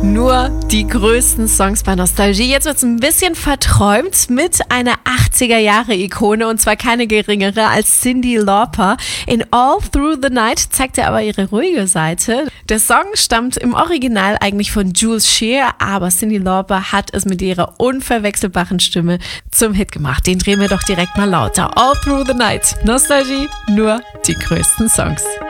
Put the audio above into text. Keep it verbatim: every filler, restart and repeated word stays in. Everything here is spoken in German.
Nur die größten Songs bei Nostalgie. Jetzt wird es ein bisschen verträumt mit einer achtziger-Jahre-Ikone und zwar keine geringere als Cyndi Lauper. In All Through the Night zeigt er aber ihre ruhige Seite. Der Song stammt im Original eigentlich von Jules Shear, aber Cyndi Lauper hat es mit ihrer unverwechselbaren Stimme zum Hit gemacht. Den drehen wir doch direkt mal lauter. All Through the Night. Nostalgie, nur die größten Songs.